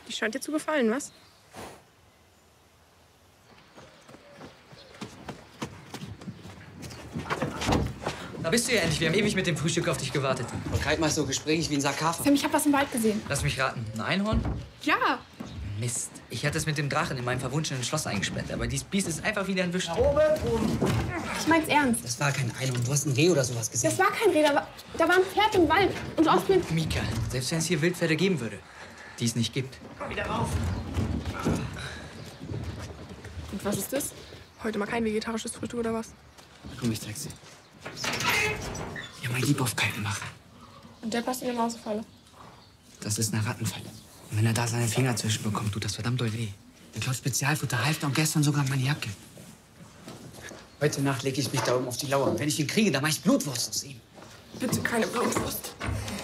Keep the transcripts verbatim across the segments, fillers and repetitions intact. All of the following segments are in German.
Die scheint dir zu gefallen, was? Da bist du ja endlich. Wir haben ewig mit dem Frühstück auf dich gewartet. Frau Kaltmar ist so gesprächig wie ein Sack Hafer. Sam, ich hab was im Wald gesehen. Lass mich raten. Ein Einhorn? Ja. Mist. Ich hatte es mit dem Drachen in meinem verwunschenen Schloss eingesperrt. Aber dieses Biest ist einfach wieder entwischt. Da oben, oben. Ich mein's ernst. Das war kein Einhorn. Du hast ein Reh oder sowas gesehen. Das war kein Reh, da war, da war ein Pferd im Wald. Und Ostwind... Mika, selbst wenn es hier Wildpferde geben würde, die es nicht gibt. Komm wieder rauf. Und was ist das? Heute mal kein vegetarisches Frühstück oder was? Komm, ich zeig's dir. Ja, mein Lieb auf Kaltmar. Und der passt in die Mausefalle. Das ist eine Rattenfalle. Und wenn er da seine Finger zwischen bekommt, tut das verdammt doll weh. Der klaut Spezialfutter, half und gestern sogar meine Jacke. Heute Nacht lege ich mich da oben auf die Lauer. Und wenn ich ihn kriege, dann mache ich Blutwurst aus ihm. Bitte keine Blutwurst.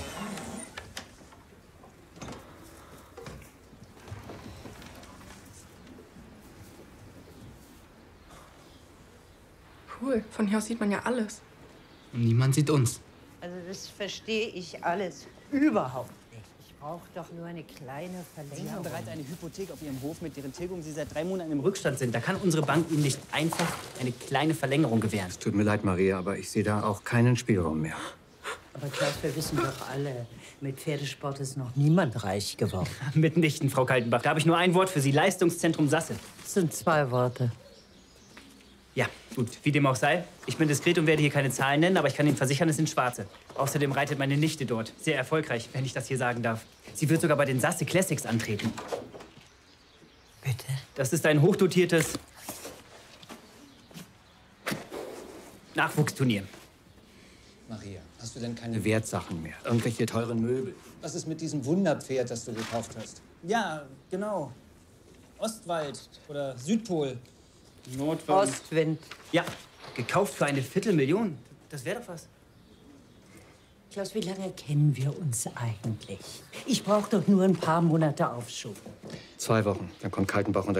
Cool, von hier aus sieht man ja alles. Und niemand sieht uns. Also das verstehe ich alles überhaupt nicht. Ich brauche doch nur eine kleine Verlängerung. Sie haben bereits eine Hypothek auf Ihrem Hof, mit deren Tilgung Sie seit drei Monaten im Rückstand sind. Da kann unsere Bank Ihnen nicht einfach eine kleine Verlängerung gewähren. Es tut mir leid, Maria, aber ich sehe da auch keinen Spielraum mehr. Aber Klaus, wir wissen doch alle, mit Pferdesport ist noch niemand reich geworden. Mitnichten, Frau Kaltenbach. Da habe ich nur ein Wort für Sie. Leistungszentrum Sasse. Das sind zwei Worte. Ja, gut, wie dem auch sei. Ich bin diskret und werde hier keine Zahlen nennen, aber ich kann Ihnen versichern, es sind Schwarze. Außerdem reitet meine Nichte dort. Sehr erfolgreich, wenn ich das hier sagen darf. Sie wird sogar bei den Sasse Classics antreten. Bitte? Das ist ein hochdotiertes Nachwuchsturnier. Maria, hast du denn keine Wertsachen mehr? Irgendwelche teuren Möbel? Was ist mit diesem Wunderpferd, das du gekauft hast? Ja, genau. Ostwald oder Südpol. Nordwand. Ostwind. Ja, gekauft für eine Viertelmillion. Das wäre doch was. Klaus, wie lange kennen wir uns eigentlich? Ich brauche doch nur ein paar Monate Aufschub. Zwei Wochen. Dann kommt Kaltenbach und